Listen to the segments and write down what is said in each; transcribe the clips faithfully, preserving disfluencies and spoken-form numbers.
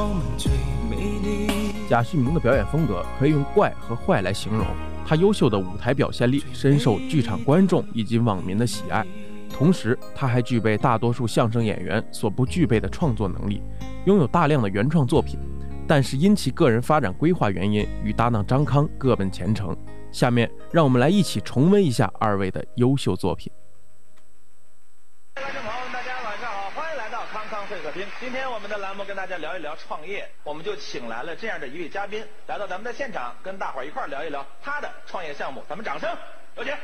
贾旭明的表演风格可以用怪和坏来形容，他优秀的舞台表现力深受剧场观众以及网民的喜爱，同时他还具备大多数相声演员所不具备的创作能力，拥有大量的原创作品，但是因其个人发展规划原因，与搭档张康各奔前程。下面让我们来一起重温一下二位的优秀作品。 观众朋友们，大家晚上好，欢迎来到康康会客厅。今天我们的栏目跟大家聊一聊创业，我们就请来了这样的一位嘉宾来到咱们的现场，跟大伙儿一块儿聊一聊他的创业项目。咱们掌声有请。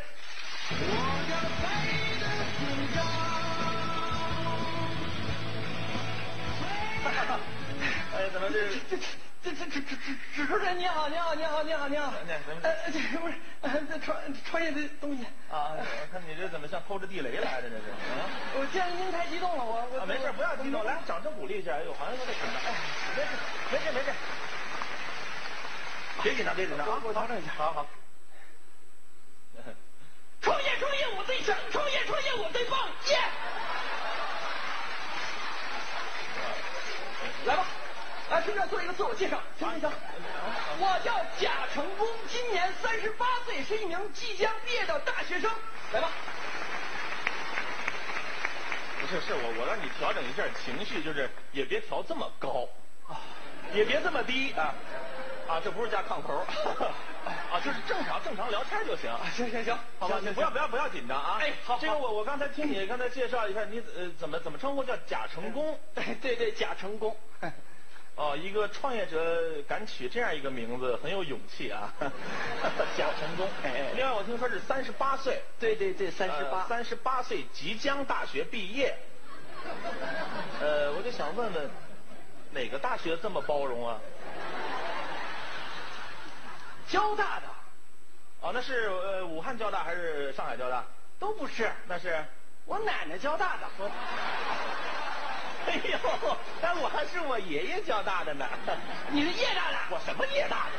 哎，怎么这这这这这这主持人你好，你好，你好，你好，你好。呃，这不是呃，这创创业的东西啊？我看你这怎么像抠着地雷来的？这是啊！ 我见您太激动了，我我啊，没事，不要激动，来，掌声鼓励一下。哎呦，好像有点紧张。哎，没事，没事，没事。别紧张，别紧张啊！ 我调整一下。 好好。 创业，创业我最强，创业，创业我最棒，耶！来吧。来，顺便做一个自我介绍，行行行。我叫贾成功，今年三十八岁，是一名即将毕业的大学生。来吧。 不是，是我我让你调整一下情绪，就是也别调这么高啊，也别这么低啊啊，这不是加炕头啊，就是正常正常聊天就行。 行行行， 好吧，你不要不要不要紧张啊。 哎，好。 这个我我刚才听你刚才介绍一下，你呃怎么怎么称呼叫贾成功？ 对对对，贾成功。 哦，一个创业者敢取这样一个名字，很有勇气啊！贾成功。 哎， 另外我听说是三十八岁。 对对对，三十八， 三十八岁即将大学毕业。呃，我就想问问，哪个大学这么包容啊？ 交大的。 哦，那是呃武汉交大还是上海交大？ 都不是， 那是我奶奶交大的。 我哎呦，但我还是我爷爷交大的呢。 你是叶大的？ 我什么叶大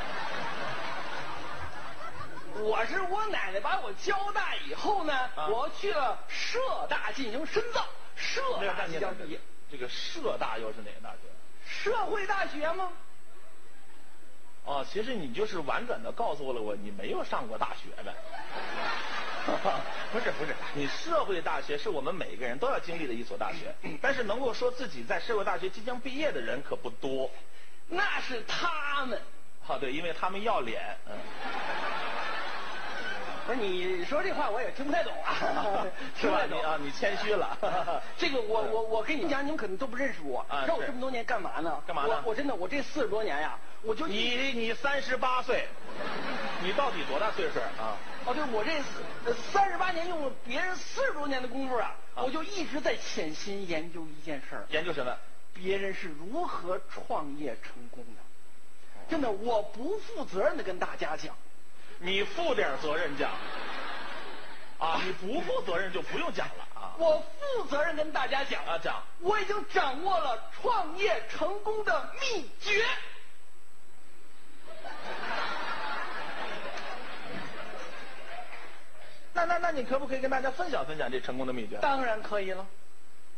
的？我是我奶奶把我交大以后呢，啊、我去了社大进行深造。社大即将毕业。 这个社大又是哪个大学？ 社会大学吗？ 哦，其实你就是婉转的告诉了我，你没有上过大学呗。不是不是，你社会大学是我们每个人都要经历的一所大学，但是能够说自己在社会大学即将毕业的人可不多。 那是他们。 啊，对，因为他们要脸。嗯。 不是你说这话我也听不太懂啊， 是吧？你啊，你谦虚了。 这个我我我跟你讲，你们可能都不认识我。 啊， 知道我这么多年干嘛呢？ 干嘛呢？ 我我真的我这四十多年呀，我就你你三十八岁，你到底多大岁数啊？ 哦，就是我这三十八年用了别人四十多年的功夫啊，啊我就一直在潜心研究一件事儿。 研究什么？ 别人是如何创业成功的？真的，我不负责任的跟大家讲。 你负点责任讲。啊，你不负责任就不用讲了啊。 我负责任跟大家讲啊，讲。 我已经掌握了创业成功的秘诀。 那那那你可不可以跟大家分享分享这成功的秘诀？ 当然可以了。